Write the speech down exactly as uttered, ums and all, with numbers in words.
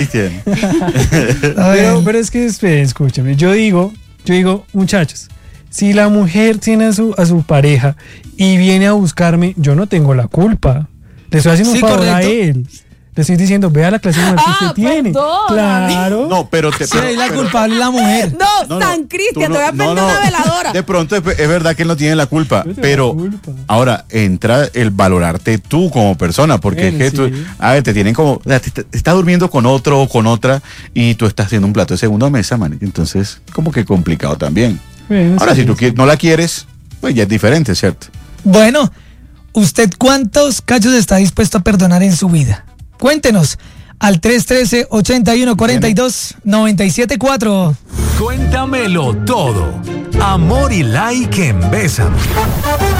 Cristian. pero, pero es que, esperen, escúchame, yo digo, yo digo, muchachos, si la mujer tiene a su, a su pareja y viene a buscarme, yo no tengo la culpa. Le estoy haciendo Sí, un favor correcto. a él. Le estoy diciendo, vea la clase de mujer que Ah, usted tiene. perdón. Claro. No, pero te. Sí, pero- la pero- culpable es la mujer. No, No, no, San tú Cristian, no- te voy a no, prender no. una veladora. De pronto es, es verdad que él no tiene la culpa, Yo tengo pero la culpa. ahora entra el valorarte tú como persona, porque Bueno, es que tú, sí. a ver, te tienen como, o sea, te, te- estás durmiendo con otro o con otra y tú estás haciendo un plato de segunda mesa, man, entonces como que complicado también. Bueno, Ahora, sí, si tú sí. qui- no la quieres, pues ya es diferente, ¿cierto? Bueno, ¿usted cuántos cachos está dispuesto a perdonar en su vida? Cuéntenos al tres uno tres, ocho uno cuatro dos, nueve siete cuatro. Cuéntamelo todo. Amor y like en Bésame.